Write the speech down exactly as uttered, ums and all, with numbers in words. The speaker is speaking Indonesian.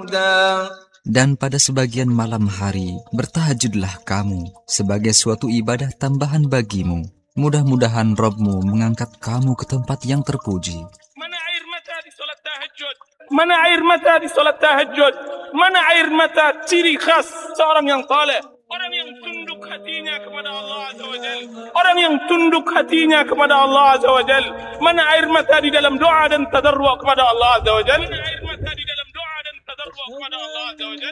وحمدا. Dan pada sebagian malam hari, bertahajudlah kamu sebagai suatu ibadah tambahan bagimu. Mudah-mudahan Rabb-mu mengangkat kamu ke tempat yang terpuji. Mana air mata di salat tahajud? Mana air mata di salat tahajud? Mana air mata ciri khas seorang yang saleh? Orang yang tunduk hatinya kepada Allah Azza wa Jal. Orang yang tunduk hatinya kepada Allah Azza wa Jal. Mana air mata di dalam doa dan tadarru' kepada Allah Azza wa Jal? Mana air mata di dalam doa dan tadarru' kepada Allah Azza wa Jal?